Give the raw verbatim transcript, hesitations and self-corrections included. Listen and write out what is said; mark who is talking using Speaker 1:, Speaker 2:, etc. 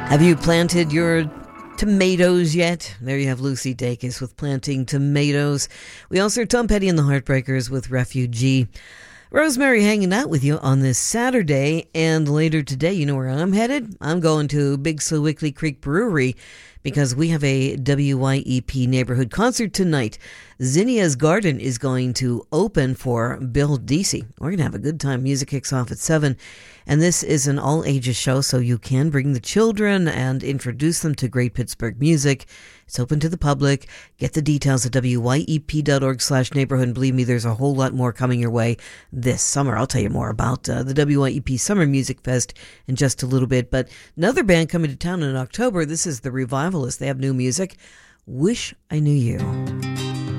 Speaker 1: Have you planted your tomatoes yet? There you have Lucy Dacus with Planting Tomatoes. We also heard Tom Petty and the Heartbreakers with Refugee. Rosemary hanging out with you on this Saturday, and later today, you know where I'm headed? I'm going to Big Sewickley Creek Brewery because we have a W Y E P neighborhood concert tonight. Zinnia's Garden is going to open for Bill Deasy. We're going to have a good time. Music kicks off at seven. And this is an all-ages show, so you can bring the children and introduce them to great Pittsburgh music. It's open to the public. Get the details at W Y E P dot org slash neighborhood. And believe me, there's a whole lot more coming your way this summer. I'll tell you more about uh, the W Y E P Summer Music Fest in just a little bit. But another band coming to town in October, this is The Revivalists. They have new music. Wish I Knew You.